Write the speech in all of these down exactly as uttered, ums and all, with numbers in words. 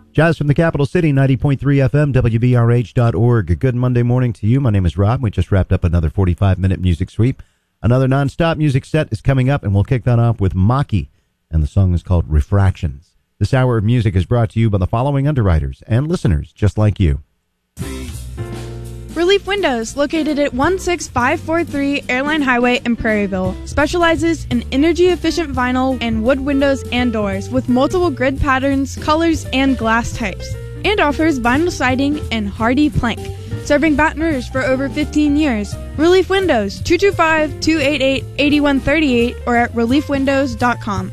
Jazz from the capital city, ninety point three F M, W B R H dot org. A good Monday morning to you. My name is Rob. We just wrapped up another forty-five minute music sweep. Another non-stop music set is coming up, and we'll kick that off with Maki, and the song is called Refractions. This hour of music is brought to you by the following underwriters and listeners just like you. Relief Windows, located at one six five four three Airline Highway in Prairieville, specializes in energy-efficient vinyl and wood windows and doors with multiple grid patterns, colors, and glass types, and offers vinyl siding and hardy plank. Serving Baton Rouge for over fifteen years. Relief Windows, two two five, two eight eight, eight one three eight or at relief windows dot com.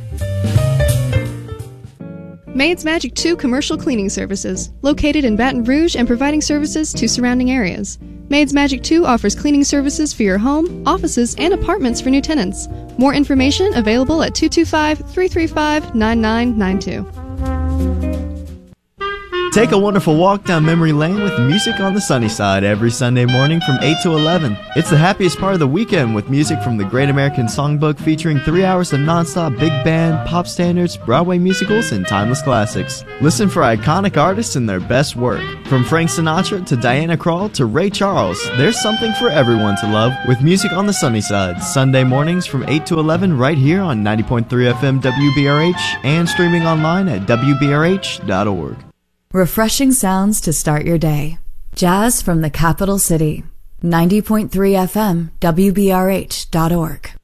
Maids Magic two Commercial Cleaning Services, located in Baton Rouge and providing services to surrounding areas. Maids Magic two offers cleaning services for your home, offices, and apartments for new tenants. More information available at two two five, three three five, nine nine nine two. Take a wonderful walk down memory lane with music on the sunny side every Sunday morning from eight to eleven. It's the happiest part of the weekend with music from the Great American Songbook featuring three hours of nonstop big band, pop standards, Broadway musicals, and timeless classics. Listen for iconic artists and their best work. From Frank Sinatra to Diana Krall to Ray Charles, there's something for everyone to love with music on the sunny side. Sunday mornings from eight to eleven right here on ninety point three F M W B R H and streaming online at W B R H dot org. Refreshing sounds to start your day. Jazz from the capital city. ninety point three F M, W B R H dot org.